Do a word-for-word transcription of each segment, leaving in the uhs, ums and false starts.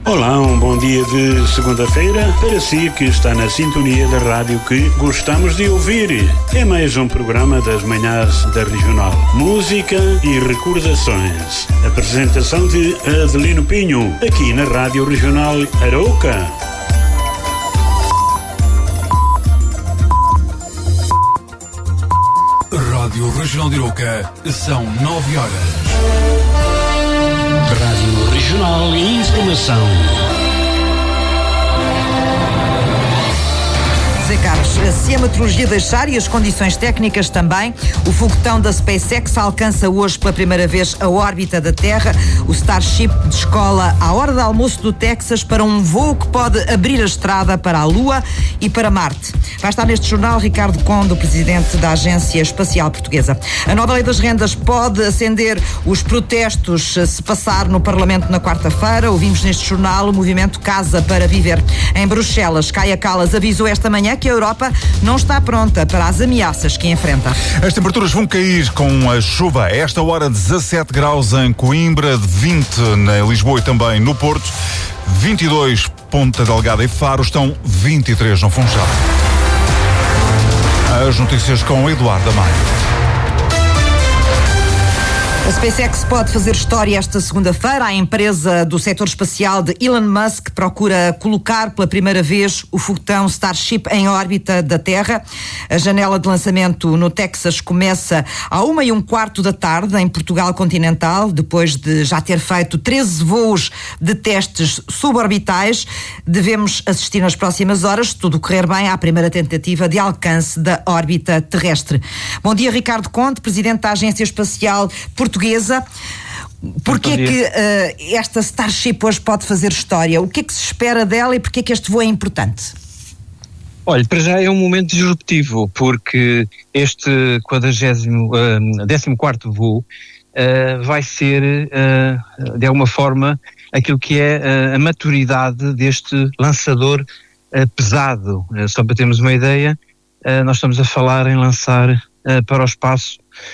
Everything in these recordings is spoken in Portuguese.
Olá, um bom dia de segunda-feira para si que está na sintonia da rádio que gostamos de ouvir. É mais um programa das manhãs da Regional. Música e recordações. Apresentação de Adelino Pinho, aqui na Rádio Regional Arouca. Rádio Regional de Arouca, são nove horas. Rádio Regional e Informação. Zé Carlos, se a meteorologia deixar e as condições técnicas também, o foguetão da SpaceX alcança hoje pela primeira vez a órbita da Terra. O Starship descola à hora de almoço do Texas para um voo que pode abrir a estrada para a Lua e para Marte. Vai estar neste jornal Ricardo Conde, o presidente da Agência Espacial Portuguesa. A nova lei das rendas pode acender os protestos se passar no Parlamento na quarta-feira. Ouvimos neste jornal o movimento Casa para Viver. Em Bruxelas, Kaja Kallas avisou esta manhã que a Europa não está pronta para as ameaças que enfrenta. As temperaturas vão cair com a chuva. A esta hora, dezassete graus em Coimbra, vinte em Lisboa e também no Porto, vinte e dois Ponta Delgada e Faro, estão vinte e três no Funchal. As notícias com Eduardo Amaro. A SpaceX pode fazer história esta segunda-feira. A empresa do setor espacial de Elon Musk procura colocar pela primeira vez o foguetão Starship em órbita da Terra. A janela de lançamento no Texas começa à uma e um quarto da tarde em Portugal continental, depois de já ter feito treze voos de testes suborbitais. Devemos assistir nas próximas horas, se tudo correr bem, à primeira tentativa de alcance da órbita terrestre. Bom dia, Ricardo Conde, presidente da Agência Espacial Portuguesa. Porquê é que uh, esta Starship hoje pode fazer história? O que é que se espera dela e porquê é que este voo é importante? Olha, para já é um momento disruptivo, porque este quadragésimo, uh, décimo quarto voo uh, vai ser, uh, de alguma forma, aquilo que é uh, a maturidade deste lançador uh, pesado. Uh, só para termos uma ideia, uh, nós estamos a falar em lançar uh, para o espaço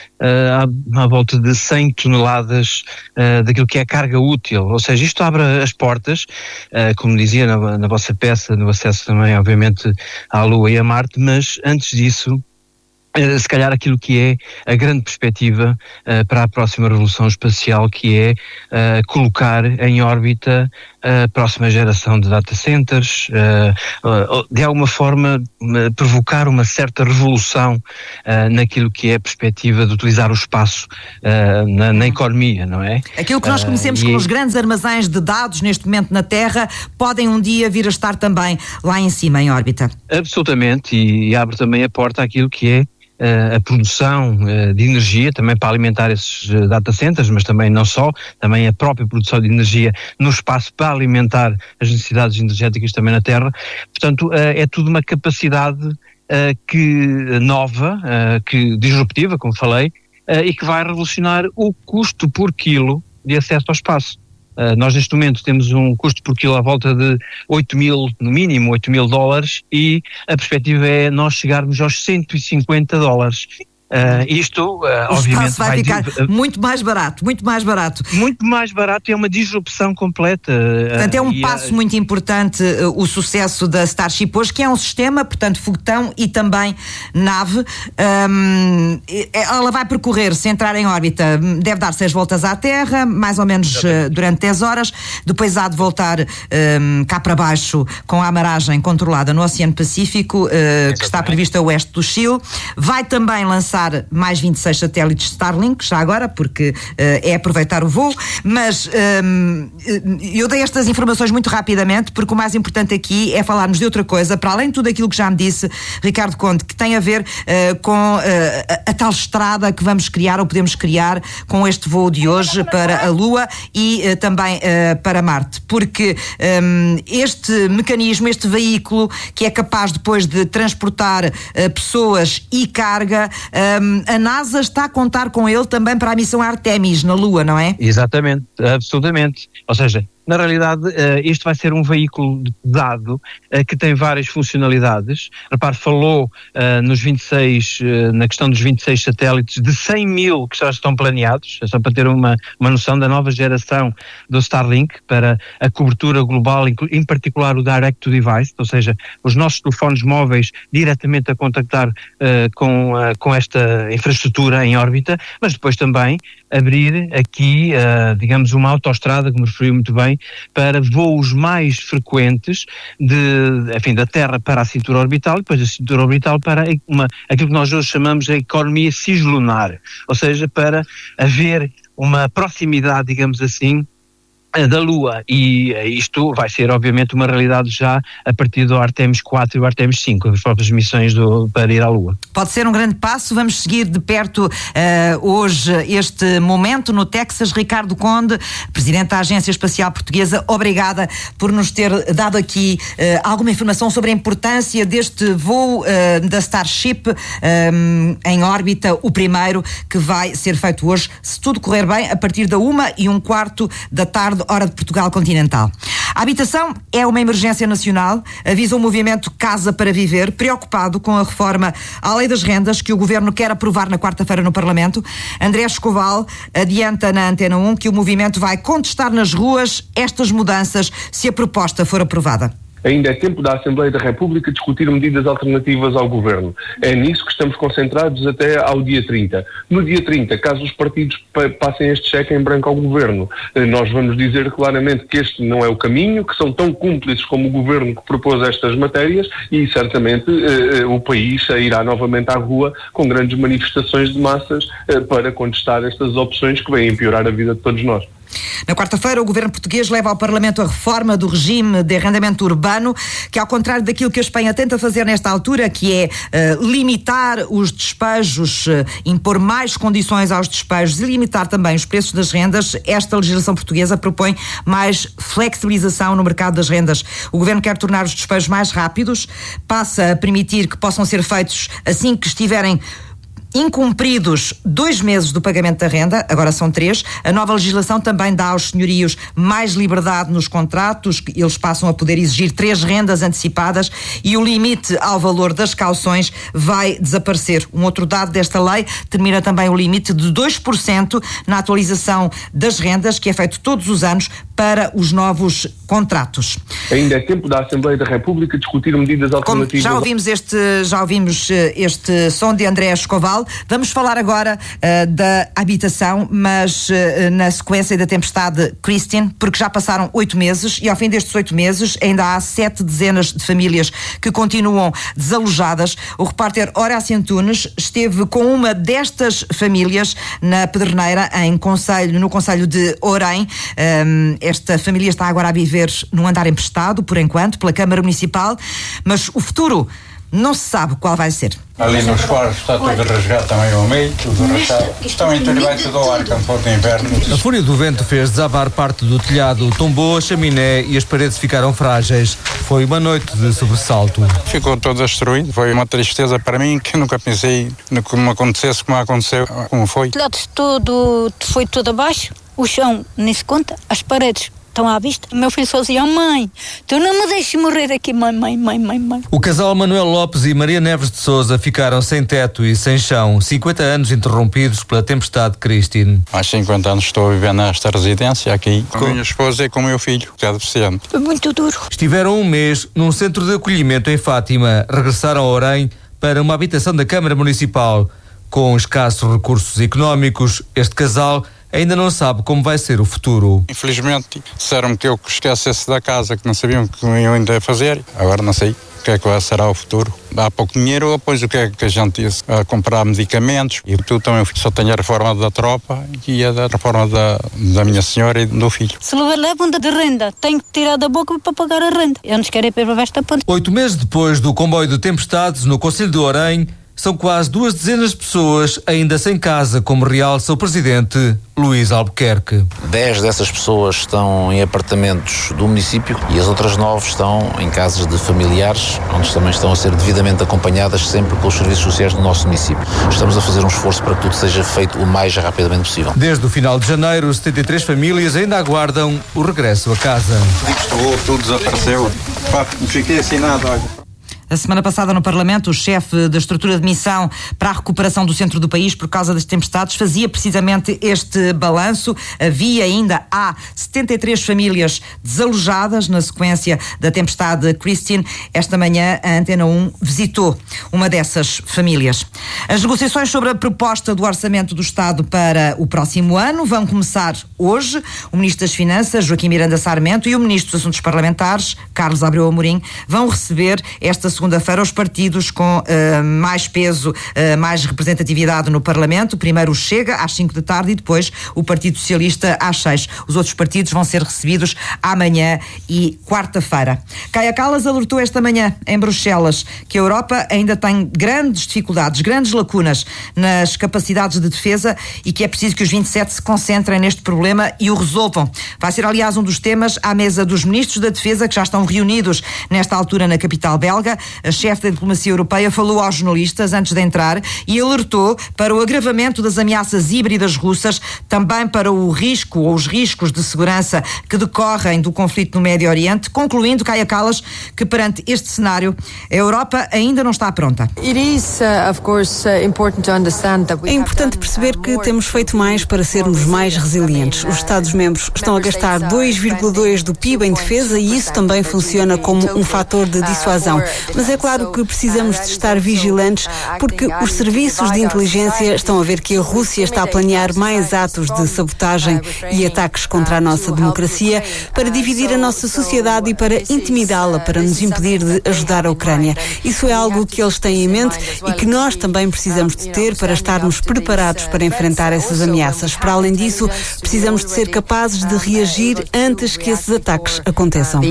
Uh, à, à volta de cem toneladas uh, daquilo que é a carga útil, ou seja, isto abre as portas, uh, como dizia na, na vossa peça, no acesso também, obviamente, à Lua e a Marte, mas antes disso, uh, se calhar aquilo que é a grande perspectiva uh, para a próxima revolução espacial, que é uh, colocar em órbita a próxima geração de data centers, uh, uh, de alguma forma uh, provocar uma certa revolução uh, naquilo que é a perspectiva de utilizar o espaço uh, na, na economia, não é? Aquilo que nós conhecemos uh, como e... os grandes armazéns de dados neste momento na Terra podem um dia vir a estar também lá em cima, em órbita. Absolutamente, e, e abre também a porta àquilo que é Uh, a produção uh, de energia também para alimentar esses uh, data centers, mas também não só, também a própria produção de energia no espaço para alimentar as necessidades energéticas também na Terra. Portanto, uh, é tudo uma capacidade uh, que, nova, uh, que disruptiva, como falei, uh, e que vai revolucionar o custo por quilo de acesso ao espaço. Uh, nós neste momento temos um custo por quilo à volta de oito mil, no mínimo oito mil dólares, e a perspectiva é nós chegarmos aos cento e cinquenta dólares. Uh, isto, uh, obviamente, vai, vai ficar de, uh, muito mais barato, muito mais barato. Muito mais barato, é uma disrupção completa. Uh, portanto, é um e, passo uh, muito importante uh, o sucesso da Starship hoje, que é um sistema, portanto, foguetão e também nave. Um, ela vai percorrer, se entrar em órbita, deve dar seis voltas à Terra, mais ou menos uh, durante dez horas, depois há de voltar um, cá para baixo com a amaragem controlada no Oceano Pacífico, uh, que está prevista a oeste do Chile. Vai também lançar mais vinte e seis satélites Starlink, já agora, porque uh, é aproveitar o voo, mas um, eu dei estas informações muito rapidamente, porque o mais importante aqui é falarmos de outra coisa, para além de tudo aquilo que já me disse Ricardo Conde, que tem a ver uh, com uh, a, a tal estrada que vamos criar, ou podemos criar, com este voo de hoje para a Lua e uh, também uh, para Marte, porque um, este mecanismo, este veículo, que é capaz depois de transportar uh, pessoas e carga, uh, Um, a NASA está a contar com ele também para a missão Artemis na Lua, não é? Exatamente, absolutamente. Ou seja, na realidade, uh, este vai ser um veículo pesado uh, que tem várias funcionalidades. Repare, falou uh, nos vinte e seis, uh, na questão dos vinte e seis satélites, de cem mil que já estão planeados, só para ter uma, uma noção da nova geração do Starlink para a cobertura global, em particular o Direct to Device, ou seja, os nossos telefones móveis diretamente a contactar uh, com, uh, com esta infraestrutura em órbita, mas depois também abrir aqui, uh, digamos, uma autoestrada, como referiu muito bem, para voos mais frequentes de, enfim, da Terra para a cintura orbital e depois da cintura orbital para uma, aquilo que nós hoje chamamos de economia cislunar, ou seja, para haver uma proximidade, digamos assim, da Lua, e isto vai ser obviamente uma realidade já a partir do Artemis quatro e o Artemis cinco, as próprias missões do, para ir à Lua. Pode ser um grande passo. Vamos seguir de perto uh, hoje este momento no Texas. Ricardo Conde, Presidente da Agência Espacial Portuguesa, obrigada por nos ter dado aqui uh, alguma informação sobre a importância deste voo uh, da Starship um, em órbita, o primeiro que vai ser feito hoje, se tudo correr bem, a partir da uma e um quarto da tarde, hora de Portugal continental. A habitação é uma emergência nacional, avisa o movimento Casa para Viver, preocupado com a reforma à Lei das Rendas que o Governo quer aprovar na quarta-feira no Parlamento. André Escoval adianta na Antena um que o movimento vai contestar nas ruas estas mudanças se a proposta for aprovada. Ainda é tempo da Assembleia da República discutir medidas alternativas ao Governo. É nisso que estamos concentrados até ao dia trinta. No dia trinta, caso os partidos passem este cheque em branco ao Governo, nós vamos dizer claramente que este não é o caminho, que são tão cúmplices como o Governo que propôs estas matérias e certamente eh, o país irá novamente à rua com grandes manifestações de massas eh, para contestar estas opções que vêm piorar a vida de todos nós. Na quarta-feira, o Governo português leva ao Parlamento a reforma do regime de arrendamento urbano, que, ao contrário daquilo que a Espanha tenta fazer nesta altura, que é uh, limitar os despejos, uh, impor mais condições aos despejos e limitar também os preços das rendas, esta legislação portuguesa propõe mais flexibilização no mercado das rendas. O Governo quer tornar os despejos mais rápidos, passa a permitir que possam ser feitos assim que estiverem incumpridos dois meses do pagamento da renda, agora são três. A nova legislação também dá aos senhorios mais liberdade nos contratos, eles passam a poder exigir três rendas antecipadas e o limite ao valor das cauções vai desaparecer. Um outro dado desta lei termina também o limite de dois por cento na atualização das rendas, que é feito todos os anos para os novos contratos. Ainda é tempo da Assembleia da República discutir medidas alternativas. Como já ouvimos este, já ouvimos este som de André Escoval. Vamos falar agora uh, da habitação, mas uh, na sequência da tempestade Christine, porque já passaram oito meses e ao fim destes oito meses ainda há sete dezenas de famílias que continuam desalojadas. O repórter Horácio Antunes esteve com uma destas famílias na Pedreneira, em concelho, no concelho de Orém. Um, esta família está agora a viver num andar emprestado, por enquanto, pela Câmara Municipal, mas o futuro não se sabe qual vai ser. Ali nos quartos está tudo rasgado também ao meio, tudo rachado. Também vai tudo ao ar, quando for de inverno. A fúria do vento fez desabar parte do telhado, tombou a chaminé e as paredes ficaram frágeis. Foi uma noite de sobressalto. Ficou todo destruído. Foi uma tristeza para mim que nunca pensei que me acontecesse como aconteceu, como foi. O telhado todo foi todo abaixo, o chão nem se conta, as paredes estão à vista. O meu filho só dizia: oh, mãe, tu não me deixes morrer aqui, mãe, mãe, mãe, mãe, mãe. O casal Manuel Lopes e Maria Neves de Sousa ficaram sem teto e sem chão, cinquenta anos interrompidos pela tempestade Christine. Há cinquenta anos estou a viver nesta residência aqui, com a minha esposa e com o meu filho, que é deficiente. Foi muito duro. Estiveram um mês num centro de acolhimento em Fátima, regressaram a Orém para uma habitação da Câmara Municipal. Com escassos recursos económicos, este casal ainda não sabe como vai ser o futuro. Infelizmente, disseram-me que eu esquecesse da casa, que não sabiam o que eu ainda ia fazer. Agora não sei o que é que será o futuro. Há pouco dinheiro, depois o que é que a gente ia a comprar medicamentos. E tu também só tenho a reforma da tropa e a da reforma da, da minha senhora e do filho. Se levam de renda, tenho que tirar da boca para pagar a renda. Eu não quero ir para esta ponte. Oito meses depois do comboio de tempestades no concelho de Orém, são quase duas dezenas de pessoas ainda sem casa, como realça o presidente Luís Albuquerque. Dez dessas pessoas estão em apartamentos do município e as outras nove estão em casas de familiares, onde também estão a ser devidamente acompanhadas sempre pelos serviços sociais do nosso município. Estamos a fazer um esforço para que tudo seja feito o mais rapidamente possível. Desde o final de janeiro, setenta e três famílias ainda aguardam o regresso a casa. Isto tudo desapareceu. Pá, não fiquei assim nada, olha. A semana passada no Parlamento, o chefe da estrutura de missão para a recuperação do centro do país por causa das tempestades fazia precisamente este balanço. Havia ainda há setenta e três famílias desalojadas na sequência da tempestade Christine. Esta manhã a Antena um visitou uma dessas famílias. As negociações sobre a proposta do Orçamento do Estado para o próximo ano vão começar hoje. O Ministro das Finanças, Joaquim Miranda Sarmento, e o Ministro dos Assuntos Parlamentares, Carlos Abreu Amorim, vão receber esta segunda-feira os partidos com uh, mais peso, uh, mais representatividade no Parlamento. Primeiro o Chega, às cinco da tarde, e depois o Partido Socialista, às seis. Os outros partidos vão ser recebidos amanhã e quarta-feira. Kaja Kallas alertou esta manhã, em Bruxelas, que a Europa ainda tem grandes dificuldades, grandes lacunas nas capacidades de defesa e que é preciso que os vinte e sete se concentrem neste problema e o resolvam. Vai ser, aliás, um dos temas à mesa dos ministros da Defesa, que já estão reunidos nesta altura na capital belga. A chefe da diplomacia europeia falou aos jornalistas antes de entrar e alertou para o agravamento das ameaças híbridas russas, também para o risco ou os riscos de segurança que decorrem do conflito no Médio Oriente, concluindo, Kaja Kallas, que perante este cenário a Europa ainda não está pronta. É importante perceber que temos feito mais para sermos mais resilientes. Os Estados-membros estão a gastar dois vírgula dois por cento do P I B em defesa e isso também funciona como um fator de dissuasão. Mas é claro que precisamos de estar vigilantes porque os serviços de inteligência estão a ver que a Rússia está a planear mais atos de sabotagem e ataques contra a nossa democracia para dividir a nossa sociedade e para intimidá-la, para nos impedir de ajudar a Ucrânia. Isso é algo que eles têm em mente e que nós também precisamos de ter para estarmos preparados para enfrentar essas ameaças. Para além disso, precisamos de ser capazes de reagir antes que esses ataques aconteçam.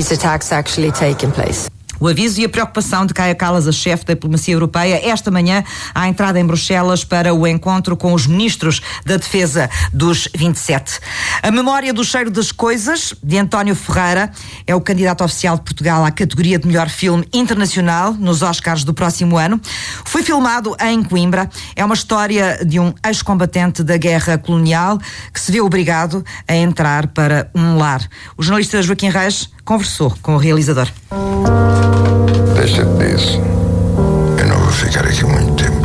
O aviso e a preocupação de Kaja Kallas, a chefe da diplomacia europeia, esta manhã à entrada em Bruxelas para o encontro com os ministros da defesa dos vinte e sete. A memória do cheiro das coisas, de António Ferreira, é o candidato oficial de Portugal à categoria de melhor filme internacional nos Oscars do próximo ano. Foi filmado em Coimbra. É uma história de um ex-combatente da guerra colonial que se vê obrigado a entrar para um lar. O jornalista Joaquim Reis conversou com o realizador. Deixa disso. Eu não vou ficar aqui muito tempo.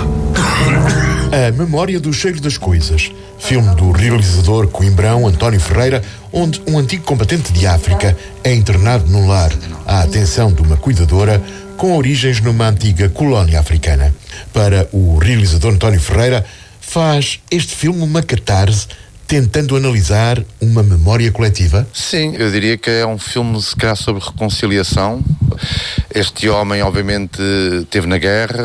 A Memória do Cheiro das Coisas, filme do realizador coimbrão António Ferreira, onde um antigo combatente de África é internado num lar à atenção de uma cuidadora com origens numa antiga colónia africana. Para o realizador António Ferreira, faz este filme uma catarse tentando analisar uma memória coletiva? Sim, eu diria que é um filme, se calhar, sobre reconciliação. Este homem, obviamente, esteve na guerra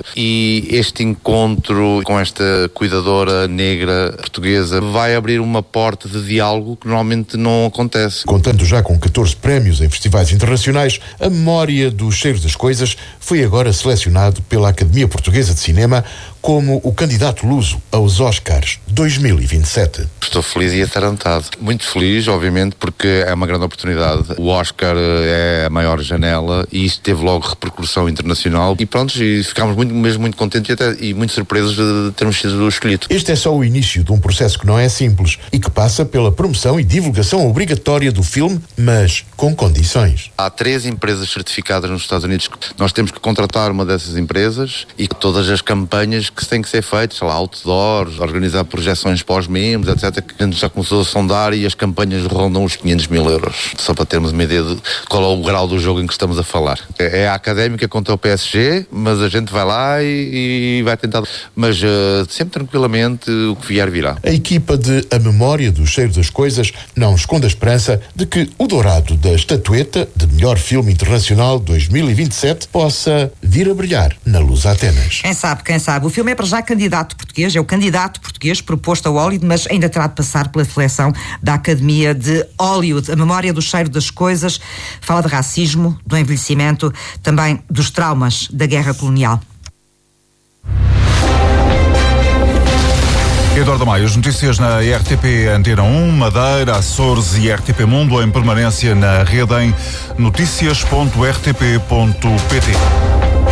e este encontro com esta cuidadora negra portuguesa vai abrir uma porta de diálogo que normalmente não acontece. Contando já com catorze prémios em festivais internacionais, a Memória dos Cheiros das Coisas foi agora selecionado pela Academia Portuguesa de Cinema como o candidato luso aos Oscars dois mil e vinte e sete. Estou feliz e atarantado. Muito feliz, obviamente, porque é uma grande oportunidade. O Oscar é a maior janela e isso teve logo repercussão internacional e pronto, e ficámos muito, mesmo muito contentes e, até, e muito surpresos de termos sido escolhidos. Este é só o início de um processo que não é simples e que passa pela promoção e divulgação obrigatória do filme, mas com condições. Há três empresas certificadas nos Estados Unidos. Nós temos que contratar uma dessas empresas e todas as campanhas que têm que ser feitas, sei lá, outdoors, organizar projeções para os membros, etcétera, que a gente já começou a sondar e as campanhas rondam os quinhentos mil euros. Só para termos uma ideia de qual é o grau do jogo em que estamos a falar. É a Académica contra o P S G, mas a gente vai lá e, e vai tentar. Mas uh, sempre tranquilamente o que vier virá. A equipa de A Memória do Cheiro das Coisas não esconde a esperança de que o dourado da estatueta de melhor filme internacional dois mil e vinte e sete possa vir a brilhar na Luz Atenas. Quem sabe, quem sabe. O filme é para já candidato português, é o candidato português proposto ao Hollywood, mas ainda terá de passar pela seleção da Academia de Hollywood. A Memória do Cheiro das Coisas fala de racismo, do envelhecimento, também dos traumas da guerra colonial. Eduardo Maia, as notícias na R T P Antena um, Madeira, Açores e R T P Mundo em permanência na rede em notícias ponto r t p ponto p t.